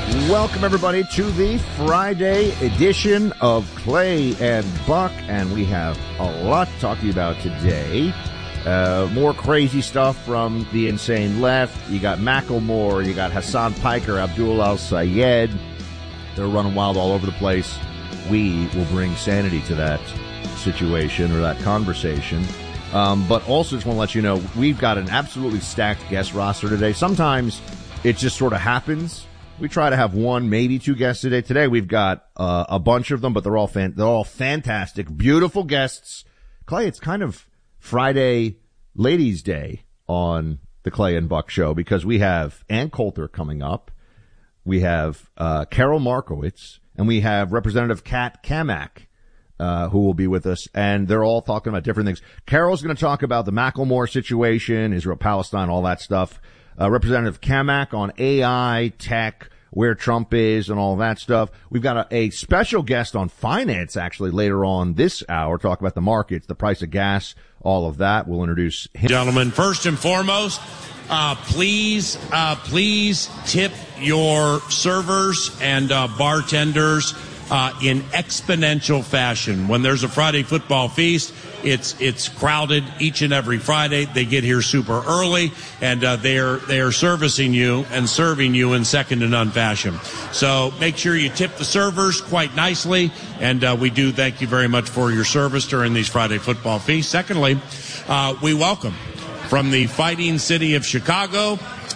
Welcome, everybody, to the Friday edition of Clay and Buck, and we have a lot to talk to you about today. More crazy stuff from the insane left. You got Macklemore, you got Hassan Piker, Abdul Al-Sayed. They're running wild all over the place. We will bring sanity to that situation or that conversation. But also just want to let you know, we've got an absolutely stacked guest roster today. Sometimes it just sort of happens. We try to have one, maybe two guests today. Today we've got a bunch of them, but they're all fantastic, beautiful guests. Clay, it's kind of Friday Ladies' Day on the Clay and Buck Show because we have Ann Coulter coming up. We have Carol Markowitz, and we have Representative Kat Kamak, who will be with us, and they're all talking about different things. Carol's going to talk about the Macklemore situation, Israel-Palestine, all that stuff. Representative Kamak on AI, tech, where Trump is, and all that stuff. We've got a special guest on finance, actually, later on this hour, talk about the markets, the price of gas, all of that. We'll introduce him. Gentlemen, first and foremost, please tip your servers and bartenders in exponential fashion. When there's a Friday football feast, it's crowded each and every Friday. They get here super early, and they are servicing you and serving you in second to none fashion. So make sure you tip the servers quite nicely, and we do thank you very much for your service during these Friday football feasts. Secondly, we welcome from the fighting city of Chicago.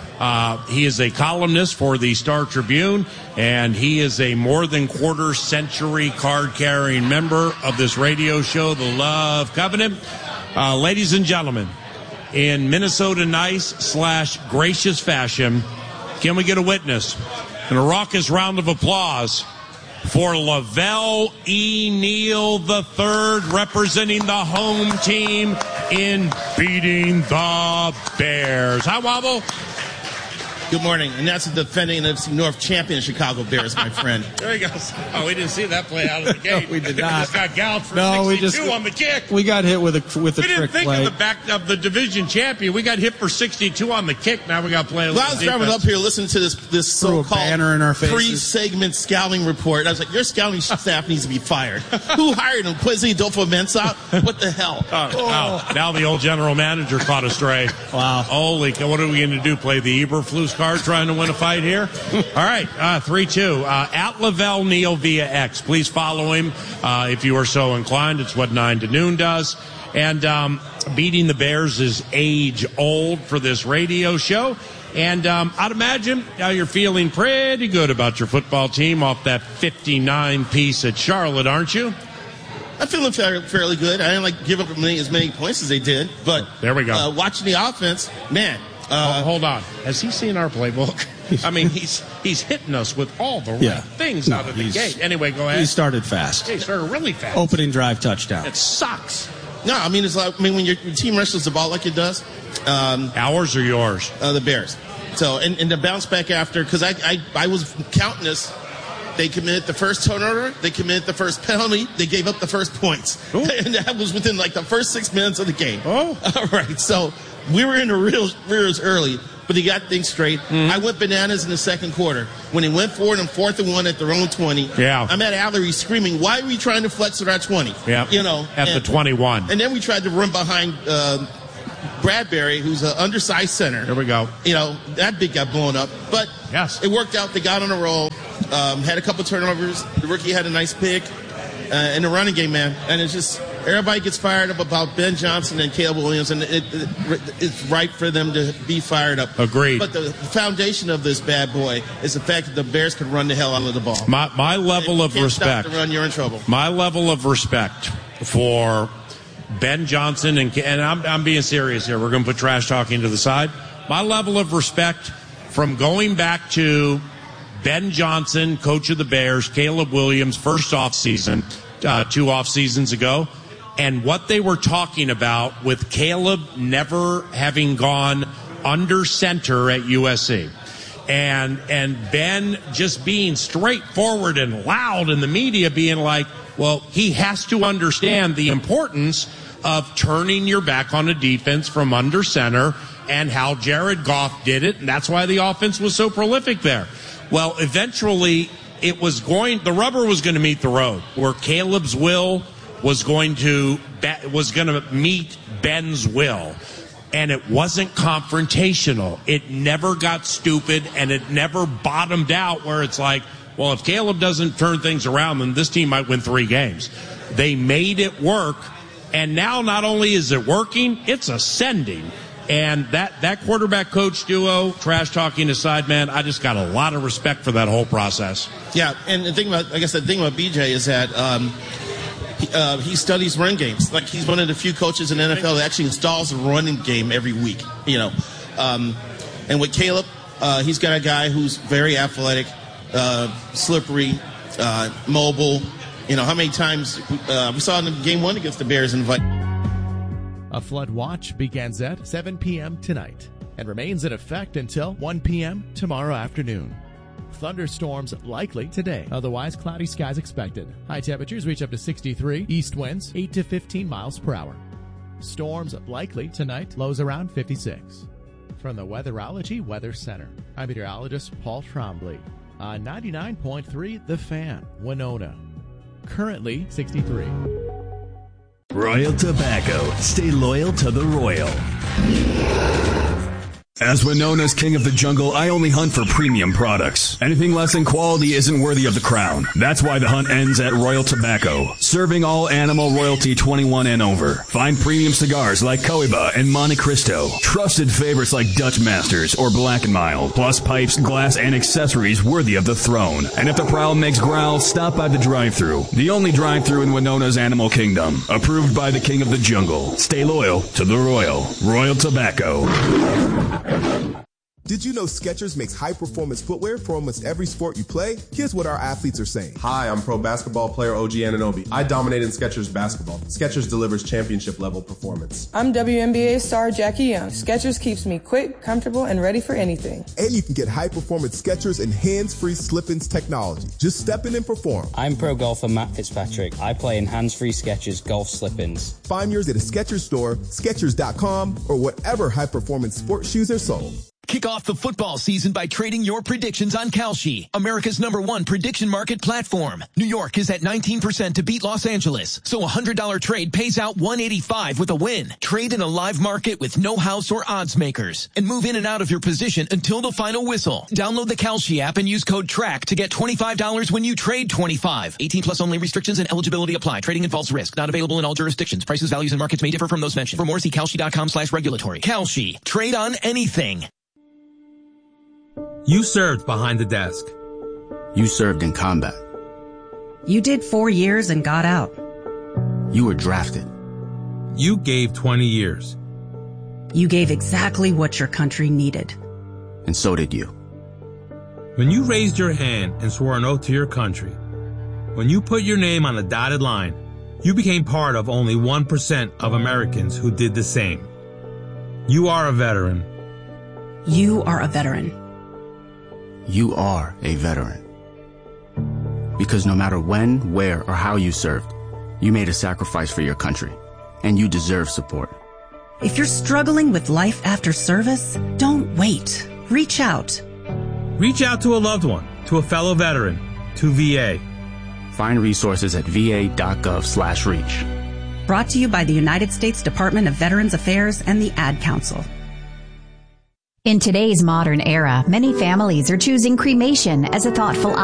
He is a columnist for the Star Tribune, and he is a more than quarter-century card-carrying member of this radio show, The Love Covenant. Ladies and gentlemen, in Minnesota nice/gracious fashion, can we get a witness and a raucous round of applause for Lavelle E. Neal III, representing the home team in beating the Bears. Hi, Wobble. Good morning, and that's the defending NFC North champion Chicago Bears, my friend. There he goes. Oh, we didn't see that play out of the gate. No, we did not. We just got gouged for 62 on the kick. We got hit with a trick play. We didn't think of the back of the division champion. We got hit for 62 on the kick. Now we got to play a little defense. I was driving up here listening to this so-called banner in our faces. Pre-segment scouting report. I was like, your scouting staff needs to be fired. Who hired him? Quincy Adolfo Mensah? What the hell? Now the old general manager caught a stray. Wow. Holy cow, what are we going to do? Play the Eberflus card trying to win a fight here? All right, 3-2. At Lavelle Neal via X. Please follow him if you are so inclined. It's what 9 to noon does. And beating the Bears is age old for this radio show. And I'd imagine you're feeling pretty good about your football team off that 59 piece at Charlotte, aren't you? I'm feeling fairly good. I didn't give up as many points as they did, but there we go. Watching the offense, man. Hold on. Has he seen our playbook? I mean, he's hitting us with all the right things out of the gate. Anyway, go ahead. He started fast. He started really fast. Opening drive touchdown. It sucks. No, I mean, it's like when your team wrestles the ball like it does. Ours or yours? The Bears. So, and the bounce back after, because I was counting this. They committed the first turnover. They committed the first penalty. They gave up the first points. Ooh. And that was within like the first 6 minutes of the game. Oh. All right. So we were in the rears early, but they got things straight. Mm-hmm. I went bananas in the second quarter. When they went forward and 4th and 1 at their own 20, I'm at Allery screaming, why are we trying to flex at our 20? Yeah. At the 21. And then we tried to run behind Bradbury, who's an undersized center. Here we go. That big got blown up. But it worked out. They got on a roll. Had a couple turnovers. The rookie had a nice pick. In the running game, man. And it's just, everybody gets fired up about Ben Johnson and Caleb Williams, and it's right for them to be fired up. Agreed. But the foundation of this bad boy is the fact that the Bears can run the hell out of the ball. My level of respect. Stop the run, you're in trouble. My level of respect for Ben Johnson, and I'm being serious here. We're going to put trash talking to the side. My level of respect from going back to Ben Johnson, coach of the Bears, Caleb Williams, first off season, 2 off seasons ago, and what they were talking about with Caleb never having gone under center at USC. And Ben just being straightforward and loud in the media, being like, well, he has to understand the importance of turning your back on a defense from under center and how Jared Goff did it, and that's why the offense was so prolific there. Well, eventually the rubber was going to meet the road, where Caleb's will was going to meet Ben's will. And it wasn't confrontational. It never got stupid, and it never bottomed out where it's like, well, if Caleb doesn't turn things around, then this team might win 3 games. They made it work, and now not only is it working, it's ascending. And that quarterback coach duo, trash talking aside, man, I just got a lot of respect for that whole process. Yeah, and the thing about BJ is that he studies run games. Like, he's one of the few coaches in the NFL that actually installs a running game every week. And with Caleb, he's got a guy who's very athletic, slippery, mobile. How many times we saw in game 1 against the Bears and Vikings. A flood watch begins at 7 p.m. tonight and remains in effect until 1 p.m. tomorrow afternoon. Thunderstorms likely today. Otherwise, cloudy skies expected. High temperatures reach up to 63. East winds 8 to 15 miles per hour. Storms likely tonight. Lows around 56. From the Weatherology Weather Center, I'm meteorologist Paul Trombley on 99.3 The Fan, Winona. Currently 63. Royal Tobacco. Stay loyal to the Royal. As Winona's king of the jungle, I only hunt for premium products. Anything less than quality isn't worthy of the crown. That's why the hunt ends at Royal Tobacco, serving all animal royalty 21 and over. Find premium cigars like Cohiba and Monte Cristo, trusted favorites like Dutch Masters or Black & Mild, plus pipes, glass, and accessories worthy of the throne. And if the prowl makes growl, stop by the drive-thru, the only drive-thru in Winona's animal kingdom, approved by the king of the jungle. Stay loyal to the Royal. Royal Tobacco. Did you know Skechers makes high-performance footwear for almost every sport you play? Here's what our athletes are saying. Hi, I'm pro basketball player OG Anunoby. I dominate in Skechers basketball. Skechers delivers championship-level performance. I'm WNBA star Jackie Young. Skechers keeps me quick, comfortable, and ready for anything. And you can get high-performance Skechers and hands-free slip-ins technology. Just step in and perform. I'm pro golfer Matt Fitzpatrick. I play in hands-free Skechers golf slip-ins. Find yours at a Skechers store, Skechers.com, or whatever high-performance sports shoes are sold. Kick off the football season by trading your predictions on Kalshi, America's #1 prediction market platform. New York is at 19% to beat Los Angeles, so a $100 trade pays out $185 with a win. Trade in a live market with no house or odds makers, and move in and out of your position until the final whistle. Download the Kalshi app and use code TRACK to get $25 when you trade $25. 18 plus only. Restrictions and eligibility apply. Trading involves risk. Not available in all jurisdictions. Prices, values, and markets may differ from those mentioned. For more, see Kalshi.com/regulatory. Kalshi. Trade on anything. You served behind the desk. You served in combat. You did 4 years and got out. You were drafted. You gave 20 years. You gave exactly what your country needed. And so did you. When you raised your hand and swore an oath to your country, when you put your name on a dotted line, you became part of only 1% of Americans who did the same. You are a veteran. You are a veteran. You are a veteran. Because no matter when, where, or how you served, you made a sacrifice for your country, and you deserve support. If you're struggling with life after service, don't wait. Reach out. Reach out to a loved one, to a fellow veteran, to VA. Find resources at va.gov/reach. Brought to you by the United States Department of Veterans Affairs and the Ad Council. In today's modern era, many families are choosing cremation as a thoughtful option.